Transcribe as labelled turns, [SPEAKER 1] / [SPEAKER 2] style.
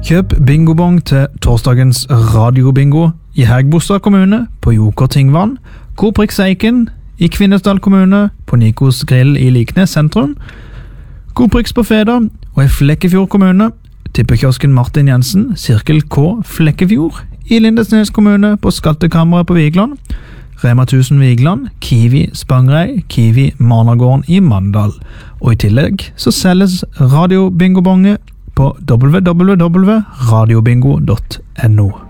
[SPEAKER 1] Kjøp bingobong til torsdagens radiobingo i Hægebostad kommune på Joker Tingvann, Coop Eiken i Kvinesdal kommune på Nikos Grill i Liknes sentrum, Coop på Feda og i Flekkefjord kommune, tippekiosken Martin Jensen, Sirkel K Flekkefjord i Lindesnes kommune på Skattekammeret på Vigland, Rema 1000 Vigland, Kiwi Spangrei, Kiwi Marnagården i Mandal. Og i tillegg så selges radiobingobonge på www.radiobingo.no.